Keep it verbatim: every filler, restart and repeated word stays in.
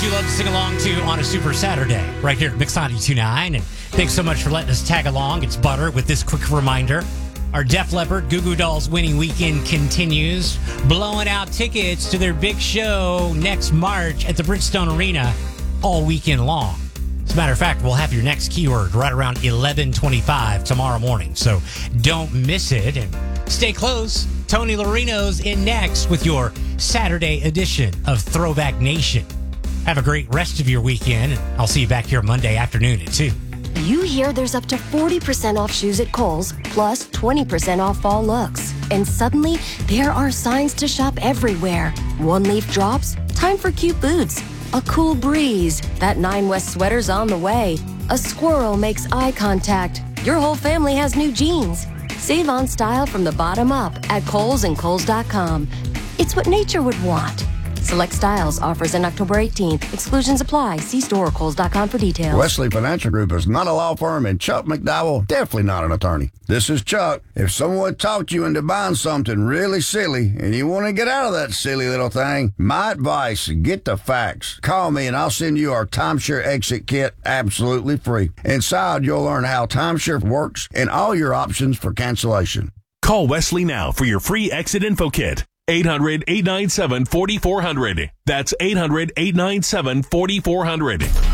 you love to sing along to on a Super Saturday right here at Mix ninety-two point nine. And thanks so much for letting us tag along. It's Butter with this quick reminder. Our Def Leppard Goo Goo Dolls winning weekend continues, blowing out tickets to their big show next March at the Bridgestone Arena all weekend long. As a matter of fact, we'll have your next keyword right around eleven twenty-five tomorrow morning, so don't miss it. And stay close. Tony Lorino's in next with your Saturday edition of Throwback Nation. Have a great rest of your weekend, and I'll see you back here Monday afternoon at two. You hear there's up to forty percent off shoes at Kohl's, plus twenty percent off fall looks. And suddenly, there are signs to shop everywhere. One leaf drops, time for cute boots. A cool breeze, that Nine West sweater's on the way. A squirrel makes eye contact. Your whole family has new jeans. Save on style from the bottom up at Kohl's and Kohl's dot com. It's what nature would want. Select styles, offers in October eighteenth. Exclusions apply. See store or Kohl's dot com for details. Wesley Financial Group is not a law firm, and Chuck McDowell definitely not an attorney. This is Chuck. If someone talked you into buying something really silly and you want to get out of that silly little thing, my advice, get the facts. Call me and I'll send you our Timeshare Exit Kit absolutely free. Inside, you'll learn how timeshare works and all your options for cancellation. Call Wesley now for your free exit info kit. eight hundred, eight nine seven, four four zero zero. That's eight hundred, eight nine seven, four four zero zero.